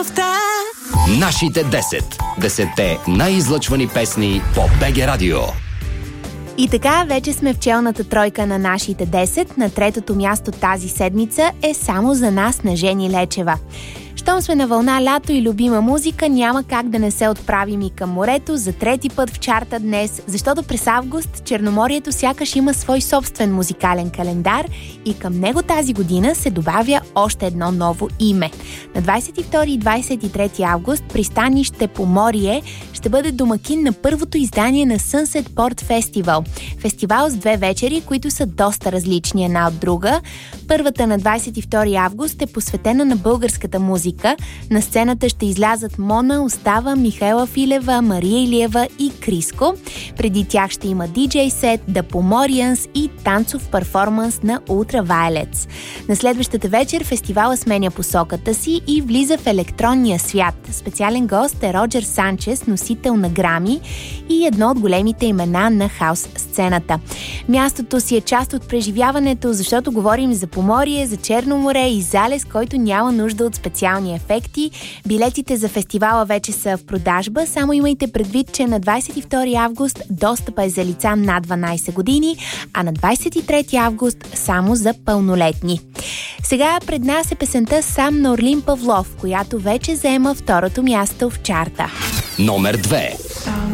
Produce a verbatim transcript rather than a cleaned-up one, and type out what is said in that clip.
Нашите десет. Десетте най-излъчвани песни по БГ Радио. И така, вече сме в челната тройка на нашите десет. На третото място тази седмица е Само за нас на Жени Лечева. Щом сме на вълна лято и любима музика, няма как да не се отправим и към морето за трети път в чарта днес, защото през август Черноморието сякаш има свой собствен музикален календар и към него тази година се добавя още едно ново име. На двадесет и втори и двадесет и трети август пристанище Поморие ще бъде домакин на първото издание на Sunset Port Festival. Фестивал с две вечери, които са доста различни една от друга. Първата на двадесет и втори август е посветена на българската музика. На сцената ще излязат Мона, Остава, Михаела Филева, Мария Илиева и Криско. Преди тях ще има диджей сет, The Pomorians и танцов перформанс на Ultraviolets. На следващата вечер фестивала сменя посоката си и влиза в електронния свят. Специален гост е Роджер Санчес, носител на Грами и едно от големите имена на хаус сцената. Мястото си е част от преживяването, защото говорим за Поморие, за Черно море и залез, който няма нужда от специални ефекти. Билетите за фестивала вече са в продажба, само имайте предвид, че на двадесет и втори август достъпа е за лица над дванадесет години, а на двадесет и трети август само за пълнолетни. Сега пред нас е песента Сам на Орлин Павлов, която вече заема второто място в чарта. Номер две.